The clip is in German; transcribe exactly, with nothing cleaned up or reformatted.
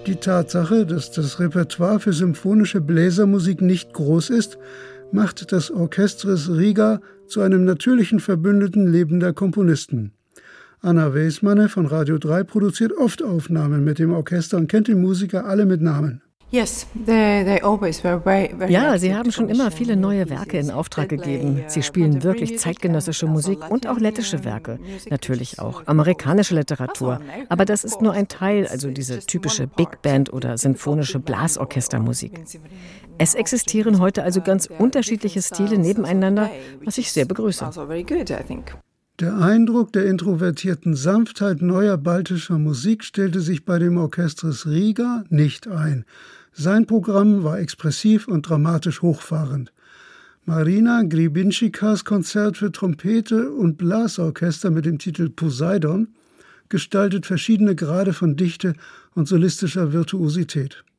Die Tatsache, dass das Repertoire für symphonische Bläsermusik nicht groß ist, macht das Orchestris Riga zu einem natürlichen Verbündeten lebender Komponisten. Anna Weismanne von Radio drei produziert oft Aufnahmen mit dem Orchester und kennt die Musiker alle mit Namen. Ja, sie haben schon immer viele neue Werke in Auftrag gegeben. Sie spielen wirklich zeitgenössische Musik und auch lettische Werke. Natürlich auch amerikanische Literatur. Aber das ist nur ein Teil, also diese typische Big Band oder sinfonische Blasorchestermusik. Es existieren heute also ganz unterschiedliche Stile nebeneinander, was ich sehr begrüße. Der Eindruck der introvertierten Sanftheit neuer baltischer Musik stellte sich bei dem Orchestris Riga nicht ein. Sein Programm war expressiv und dramatisch hochfahrend. Marina Gribinčikas Konzert für Trompete und Blasorchester mit dem Titel Poseidon gestaltet verschiedene Grade von Dichte und solistischer Virtuosität.